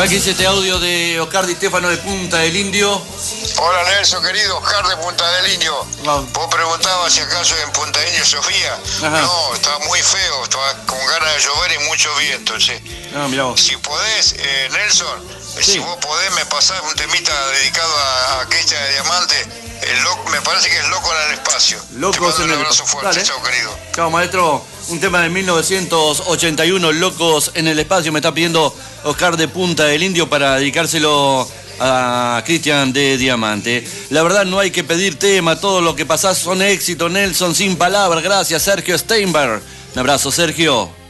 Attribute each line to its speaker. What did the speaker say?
Speaker 1: Aquí es este audio de Oscar Di Stefano de Punta del Indio.
Speaker 2: Hola Nelson, querido, Oscar de Punta del Indio.
Speaker 1: Wow.
Speaker 2: Vos preguntabas si acaso en Punta del Indio Sofía.
Speaker 1: Ajá.
Speaker 2: No, estaba muy feo, estaba con ganas de llover y mucho viento, che.
Speaker 1: Ah, mirá vos.
Speaker 2: Si podés, Nelson,
Speaker 1: Sí.
Speaker 2: si vos podés me pasás un temita dedicado a Cristian de Diamante. El loco, me parece que es Loco en el Espacio.
Speaker 1: Locos
Speaker 2: Te mando
Speaker 1: en
Speaker 2: un
Speaker 1: el
Speaker 2: abrazo
Speaker 1: Espacio.
Speaker 2: fuerte,
Speaker 1: Dale.
Speaker 2: chao querido.
Speaker 1: Chao, maestro. Un tema de 1981, Locos en el Espacio. Me está pidiendo Oscar de Punta del Indio para dedicárselo a Cristian de Diamante. La verdad no hay que pedir tema, todo lo que pasás son éxitos, Nelson, sin palabras. Gracias, Sergio Steinberg. Un abrazo, Sergio.